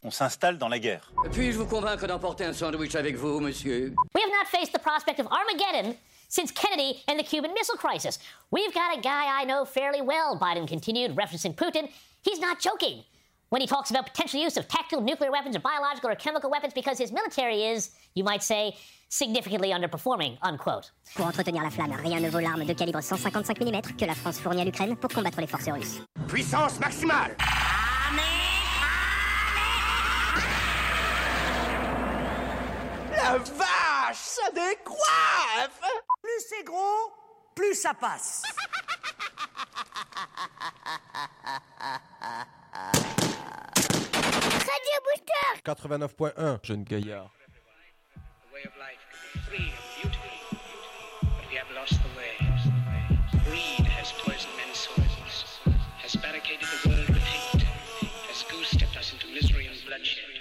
on s'installe dans la guerre. Puis-je vous convaincre d'emporter un sandwich avec vous, monsieur? We have not faced the prospect of Armageddon since Kennedy and the Cuban Missile Crisis. We've got a guy I know fairly well, Biden continued, referencing Putin. He's not joking when he talks about potential use of tactical nuclear weapons or biological or chemical weapons because his military is, you might say, significantly underperforming, unquote. Pour entretenir la flamme, rien ne vaut l'arme de calibre 155 mm que la France fournit à l'Ukraine pour combattre les forces russes. Puissance maximale! La vache, ça décoiffe! Plus c'est gros, plus ça passe. Radio Booster 89.1, jeune gaillard. The way of life could be free and beautiful, but we have lost the way. Greed has poisoned men's souls, has barricaded the world with hate, has goose-stepped us into misery and bloodshed.